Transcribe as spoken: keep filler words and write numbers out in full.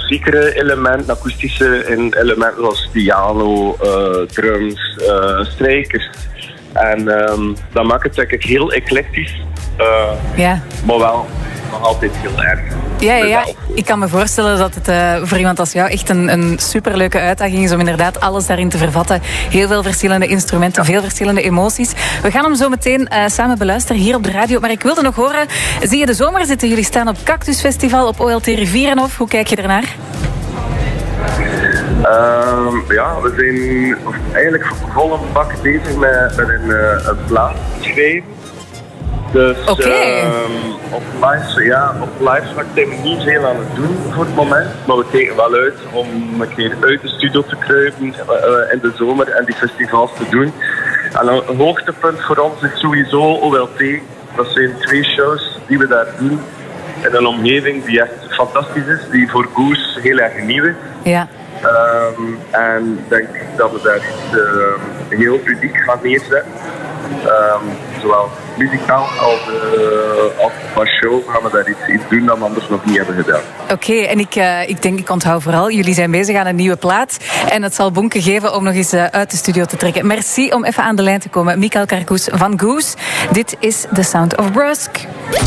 klassiekere elementen, akoestische elementen zoals piano, uh, drums, uh, strijkers. En um, dat maakt het denk ik heel eclectisch, uh, ja. maar wel nog altijd heel erg. Ja, ja, ja, ik kan me voorstellen dat het uh, voor iemand als jou echt een, een superleuke uitdaging is om inderdaad alles daarin te vervatten. Heel veel verschillende instrumenten, ja. veel verschillende emoties. We gaan hem zo meteen uh, samen beluisteren hier op de radio. Maar ik wilde nog horen, zie je de zomer zitten? Jullie staan op Cactus Festival op O L T Rivierenhof. Hoe kijk je ernaar? Uh, ja, we zijn eigenlijk vol een bak bezig met, met een, uh, een plaat te schrijven. Dus okay. uh, op live, ja, op live vlak zijn we niet veel aan het doen voor het moment. Maar we kijken wel uit om een keer uit de studio te kruipen uh, in de zomer en die festivals te doen. En een hoogtepunt voor ons is sowieso O L T. Dat zijn twee shows die we daar doen in een omgeving die echt fantastisch is, die voor Goose heel erg nieuw is. Ja. Um, en ik denk dat we daar iets uh, heel uniek gaan neerzetten. Um, zowel muzikaal als, uh, als qua show gaan we daar iets, iets doen dat we anders nog niet hebben gedaan. Oké, okay, en ik, uh, ik denk, ik onthoud vooral, jullie zijn bezig aan een nieuwe plaat. En het zal bonken geven om nog eens uh, uit de studio te trekken. Merci om even aan de lijn te komen. Michael Carcous van Goose. Dit is The Sound of Brusk.